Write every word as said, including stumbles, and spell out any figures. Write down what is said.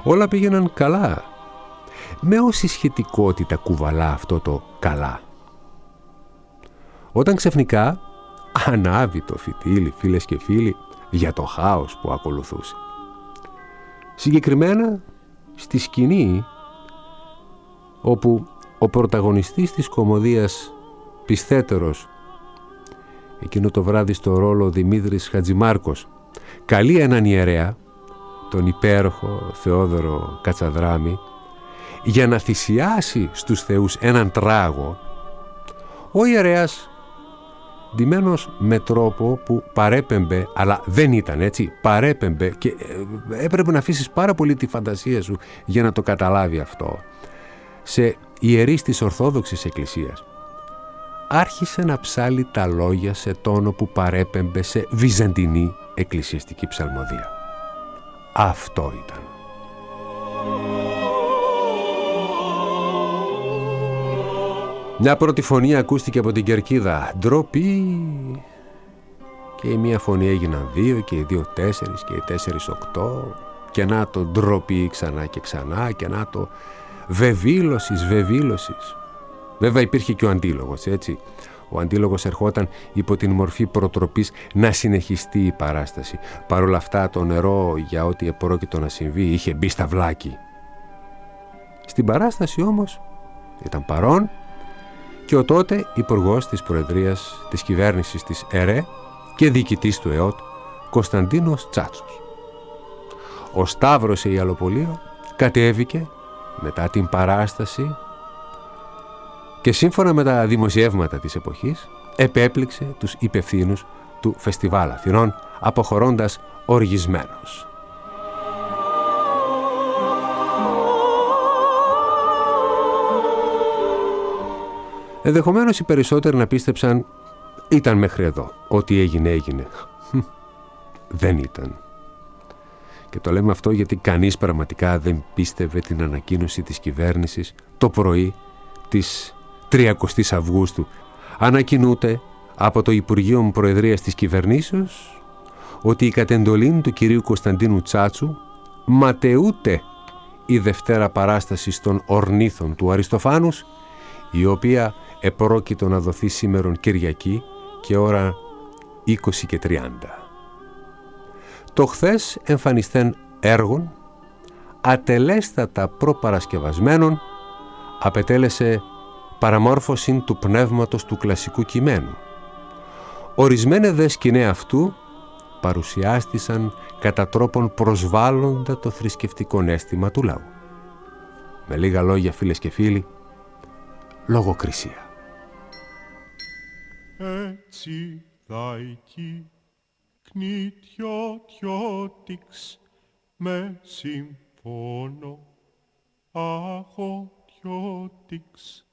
Όλα πήγαιναν καλά. Με όση σχετικότητα κουβαλά αυτό το καλά. Όταν ξαφνικά ανάβει το φυτίλι, φίλες και φίλοι, για το χάος που ακολουθούσε. Συγκεκριμένα στη σκηνή όπου ο πρωταγωνιστής της κωμωδίας Πισθέτερος, εκείνο το βράδυ στο ρόλο Δημήτρης Χατζημάρκος, καλεί έναν ιερέα, τον υπέροχο Θεόδωρο Κατσαδράμη, για να θυσιάσει στους θεούς έναν τράγο. Ο ιερέας, ντυμένος με τρόπο που παρέπεμπε, αλλά δεν ήταν έτσι, παρέπεμπε και έπρεπε να αφήσεις πάρα πολύ τη φαντασία σου για να το καταλάβει αυτό, σε ιερείς της Ορθόδοξης Εκκλησίας, άρχισε να ψάλει τα λόγια σε τόνο που παρέπεμπε σε βυζαντινή εκκλησιαστική ψαλμοδία. Αυτό ήταν. Μια πρώτη φωνή ακούστηκε από την κερκίδα. Ντροπή. Και η μία φωνή έγιναν δύο και οι δύο τέσσερις και οι τέσσερις οκτώ. Και να το ντροπή ξανά και ξανά και να το βεβήλωσης, βεβήλωσης. Βέβαια υπήρχε και ο αντίλογος, έτσι. Ο αντίλογος ερχόταν υπό την μορφή προτροπής να συνεχιστεί η παράσταση. Παρ' όλα αυτά το νερό, για ό,τι επρόκειτο να συμβεί, είχε μπει στα βλάκι. Στην παράσταση όμως ήταν παρόν και ο τότε υπουργός της Προεδρίας της κυβέρνησης της ΕΡΕ και διοικητής του ΕΟΤ, Κωνσταντίνος Τσάτσος. Ο Σταύρος Ιαλοπολείο κατέβηκε μετά την παράσταση και σύμφωνα με τα δημοσιεύματα της εποχής επέπληξε τους υπευθύνους του Φεστιβάλ Αθηνών, αποχωρώντας οργισμένος. Ενδεχομένως οι περισσότεροι να πίστεψαν ήταν μέχρι εδώ. Ό,τι έγινε έγινε. Δεν ήταν. Και το λέμε αυτό γιατί κανείς πραγματικά δεν πίστευε την ανακοίνωση της κυβέρνησης το πρωί της τριακοστής Αυγούστου. Ανακοινούται από το Υπουργείο Προεδρίας της Κυβερνήσεως ότι η κατεντολήν του κυρίου Κωνσταντίνου Τσάτσου ματαιούται η Δευτέρα παράσταση των Ορνήθων του Αριστοφάνους, η οποία επρόκειτο να δοθεί σήμερον Κυριακή και ώρα είκοσι και τριάντα. Το χθες εμφανιστέν έργων, ατελέστατα προπαρασκευασμένων, απετέλεσε παραμόρφωση του πνεύματος του κλασικού κειμένου. Ορισμένοι δε σκηνέ αυτού παρουσιάστησαν κατά τρόπον προσβάλλοντα το θρησκευτικό αίσθημα του λαού. Με λίγα λόγια, φίλες και φίλοι, λογοκρισία. Έτσι δαϊκή κνητιωτιώτιξ με συμφώνο αγωτιώτιξ